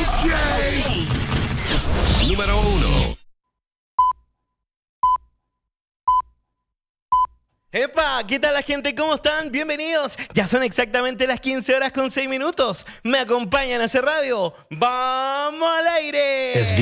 Número 1. ¡Epa! ¿Qué tal la gente? ¿Cómo están? Bienvenidos. Ya son exactamente las 15 horas con 6 minutos. Me acompañan a hacer radio. ¡Vamos al aire!